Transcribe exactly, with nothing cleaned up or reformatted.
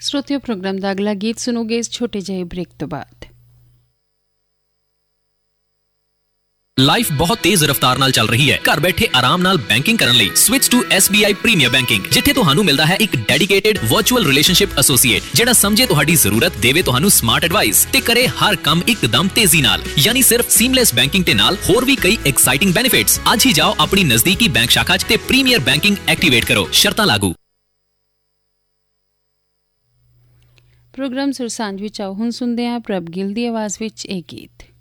ਸਰੋਤਿਓ programme ਦਾ ਅਗਲਾ ਗੀਤ ਸੁਣੋਗੇ ਇਸ ਛੋਟੇ ਜਿਹੇ ਬ੍ਰੇਕ ਤੋਂ ਬਾਅਦ। ਲਾਈਫ ਬਹੁਤ ਤੇਜ਼ ਰਫ਼ਤਾਰ ਨਾਲ ਚੱਲ ਰਹੀ ਹੈ। ਘਰ ਬੈਠੇ ਆਰਾਮ ਨਾਲ ਬੈਂਕਿੰਗ ਕਰਨ ਲਈ switch to S B I premier banking, ਜਿੱਥੇ ਤੁਹਾਨੂੰ ਮਿਲਦਾ ਹੈ ਇੱਕ ਡੈਡੀਕੇਟਿਡ ਵਰਚੁਅਲ ਰਿਲੇਸ਼ਨਸ਼ਿਪ ਐਸੋਸੀਏਟ ਜਿਹੜਾ ਸਮਝੇ ਤੁਹਾਡੀ ਜ਼ਰੂਰਤ, ਦੇਵੇ ਤੁਹਾਨੂੰ ਸਮਾਰਟ ਐਡਵਾਈਸ ਤੇ ਕਰੇ ਹਰ ਕੰਮ ਇੱਕਦਮ ਤੇਜ਼ੀ ਨਾਲ। ਯਾਨੀ ਸਿਰਫ ਸੀਮਲੈਸ ਬੈਂਕਿੰਗ ਦੇ ਨਾਲ ਹੋਰ ਵੀ ਕਈ ਐਕਸਾਈਟਿੰਗ ਬੈਨੀਫਿਟਸ। ਅੱਜ ਹੀ ਜਾਓ ਆਪਣੀ ਨਜ਼ਦੀਕੀ ਬੈਂਕ ਸ਼ਾਖਾ 'ਚ ਤੇ ਪ੍ਰੀਮੀਅਰ ਬੈਂਕਿੰਗ ਐਕਟੀਵੇਟ ਕਰੋ, ਸ਼ਰਤਾਂ ਲਾਗੂ। ਪ੍ਰੋਗਰਾਮ ਸੁਰਸਾਂਝ ਵਿੱਚ ਆਓ ਹੁਣ ਸੁਣਦੇ ਹਾਂ ਪ੍ਰਭ ਗਿੱਲ ਦੀ ਆਵਾਜ਼ ਵਿੱਚ ਇਹ ਗੀਤ।